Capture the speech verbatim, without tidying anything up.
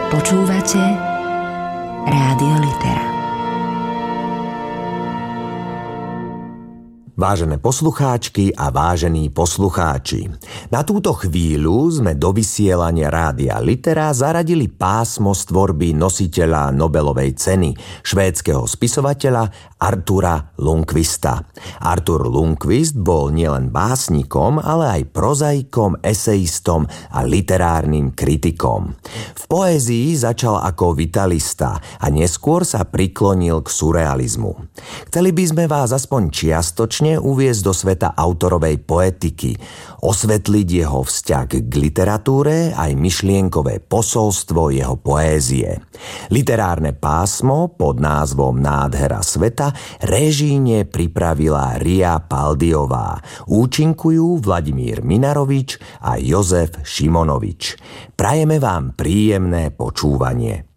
Počúvate Rádio Litera. Vážené poslucháčky a vážení poslucháči, na túto chvíľu sme do vysielania Rádia Litera zaradili pásmo z tvorby nositeľa Nobelovej ceny, švédskeho spisovateľa Artura Lundqvista. Artur Lundqvist bol nielen básnikom, ale aj prozaikom, esejistom a literárnym kritikom. V poézii začal ako vitalista a neskôr sa priklonil k surrealizmu. Chceli by sme vás aspoň čiastočne uviesť do sveta autorovej poetiky, osvetliť jeho vzťah k literatúre aj myšlienkové posolstvo jeho poézie. Literárne pásmo pod názvom Nádhera sveta režíne pripravila Ria Paldiová. Účinkujú Vladimír Minarovič a Jozef Šimonovič. Prajeme vám príjemné počúvanie.